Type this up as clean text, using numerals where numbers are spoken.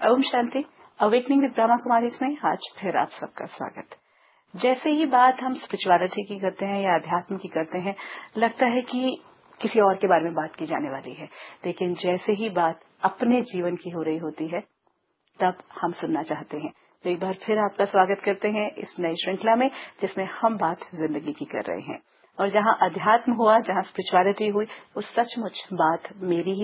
Om Shanti. Awakening with Brahma Kumaris में आज फिर आप सबका स्वागत। जैसे ही बात हम स्पिरिचुअलिटी की करते हैं या अध्यात्म की करते हैं, लगता है कि किसी और के बारे में बात की जाने वाली है, लेकिन जैसे ही बात अपने जीवन की हो रही होती है तब हम सुनना चाहते हैं। तो एक बार फिर आपका स्वागत करते हैं इस नई श्रृंखला में, जिसमें हम बात जिंदगी की कर रहे हैं। और जहां अध्यात्म हुआ, जहां स्पिरिचुअलिटी हुई, वो सचमुच बात मेरी ही